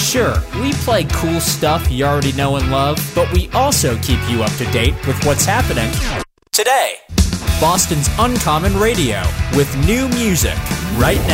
Sure, we play cool stuff you already know and love, but we also keep you up to date with what's happening today. Boston's Uncommon Radio with new music right now.